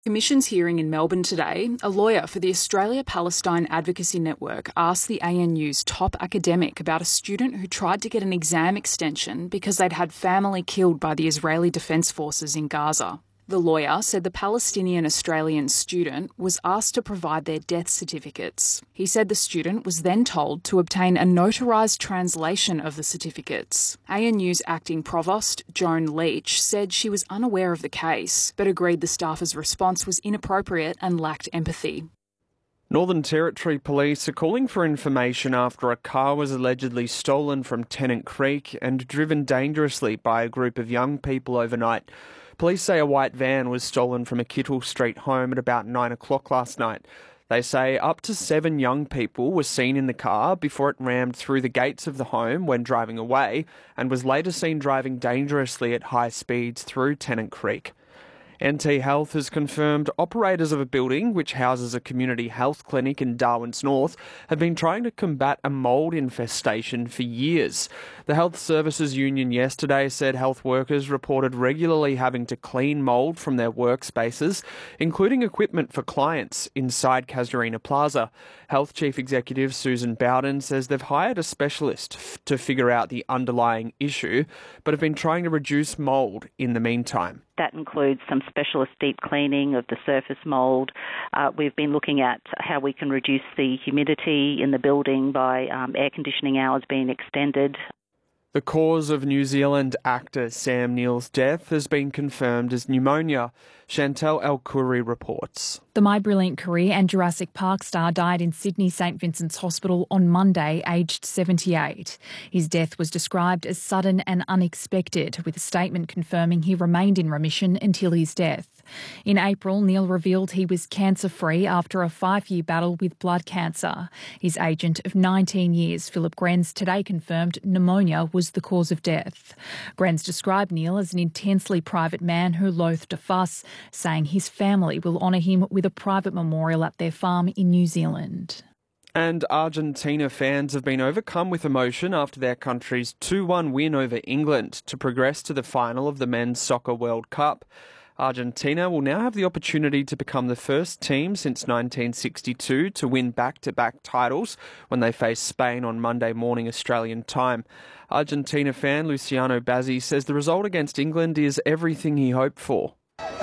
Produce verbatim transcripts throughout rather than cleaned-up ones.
Commission's hearing in Melbourne today, a lawyer for the Australia-Palestine Advocacy Network asked the A N U's top academic about a student who tried to get an exam extension because they'd had family killed by the Israeli Defence Forces in Gaza. The lawyer said the Palestinian-Australian student was asked to provide their death certificates. He said the student was then told to obtain a notarised translation of the certificates. A N U's acting provost, Joan Leach, said she was unaware of the case, but agreed the staffer's response was inappropriate and lacked empathy. Northern Territory Police are calling for information after a car was allegedly stolen from Tennant Creek and driven dangerously by a group of young people overnight. Police say a white van was stolen from a Kittle Street home at about nine o'clock last night. They say up to seven young people were seen in the car before it rammed through the gates of the home when driving away and was later seen driving dangerously at high speeds through Tennant Creek. N T Health has confirmed operators of a building which houses a community health clinic in Darwin's North have been trying to combat a mould infestation for years. The Health Services Union yesterday said health workers reported regularly having to clean mould from their workspaces, including equipment for clients inside Casuarina Plaza. Health Chief Executive Susan Bowden says they've hired a specialist f- to figure out the underlying issue, but have been trying to reduce mould in the meantime. That includes some specialist deep cleaning of the surface mould. Uh, we've been looking at how we can reduce the humidity in the building by um, air conditioning hours being extended. The cause of New Zealand actor Sam Neill's death has been confirmed as pneumonia. Chantal El-Khoury reports. The My Brilliant Career and Jurassic Park star died in Sydney St Vincent's Hospital on Monday, aged seventy-eight. His death was described as sudden and unexpected, with a statement confirming he remained in remission until his death. In April, Neill revealed he was cancer-free after a five-year battle with blood cancer. His agent of nineteen years, Philip Grenz, today confirmed pneumonia was the cause of death. Grenz described Neill as an intensely private man who loathed a fuss, saying his family will honour him with a private memorial at their farm in New Zealand. And Argentina fans have been overcome with emotion after their country's two one win over England to progress to the final of the Men's Soccer World Cup. Argentina will now have the opportunity to become the first team since nineteen sixty-two to win back-to-back titles when they face Spain on Monday morning Australian time. Argentina fan Luciano Bazzi says the result against England is everything he hoped for.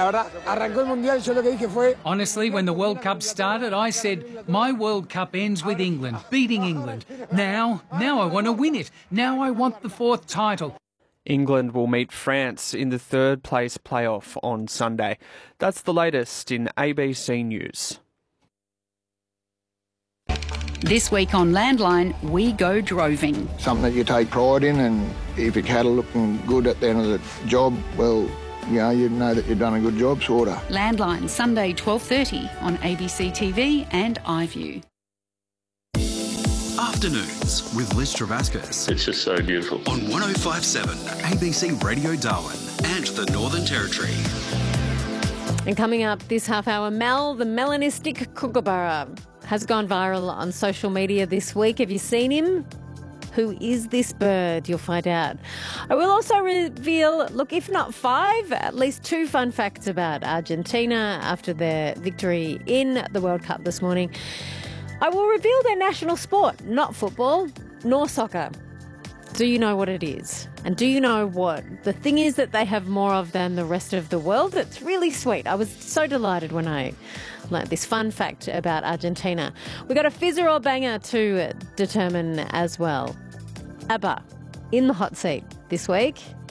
Honestly, when the World Cup started, I said, my World Cup ends with England, beating England. Now, now I want to win it. Now I want the fourth title. England will meet France in the third place playoff on Sunday. That's the latest in A B C News. This week on Landline, we go droving. Something that you take pride in, and if your cattle looking good at the end of the job, well, you know, you know that you've done a good job, sort of. Landline, Sunday twelve thirty on A B C T V and iView. Afternoons with Liz Travascus. It's just so beautiful. On one oh five point seven A B C Radio Darwin and the Northern Territory. And coming up this half hour, Mel, the melanistic kookaburra, has gone viral on social media this week. Have you seen him? Who is this bird? You'll find out. I will also reveal, look, if not five, at least two fun facts about Argentina after their victory in the World Cup this morning. I will reveal their national sport, not football, nor soccer. Do you know what it is? And do you know what the thing is that they have more of than the rest of the world? It's really sweet. I was so delighted when I learnt this fun fact about Argentina. We got a fizzer or banger to determine as well. ABBA in the hot seat this week.